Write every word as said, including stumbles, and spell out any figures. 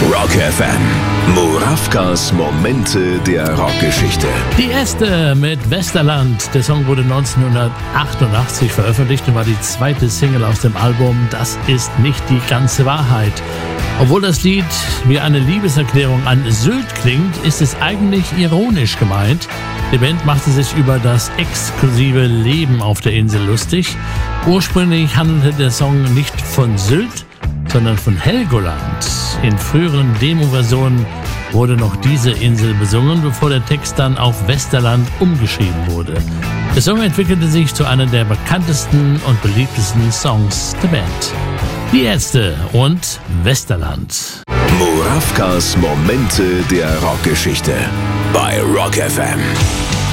Rock F M. Murawkas Momente der Rockgeschichte. Die erste mit Westerland. Der Song wurde neunzehnhundertachtundachtzig veröffentlicht und war die zweite Single aus dem Album Das ist nicht die ganze Wahrheit. Obwohl das Lied wie eine Liebeserklärung an Sylt klingt, ist es eigentlich ironisch gemeint. Die Band machte sich über das exklusive Leben auf der Insel lustig. Ursprünglich handelte der Song nicht von Sylt, sondern von Helgoland. In früheren Demo-Versionen wurde noch diese Insel besungen, bevor der Text dann auf Westerland umgeschrieben wurde. Der Song entwickelte sich zu einer der bekanntesten und beliebtesten Songs der Band. Die Ärzte und Westerland. Murawkas Momente der Rockgeschichte bei Rock F M.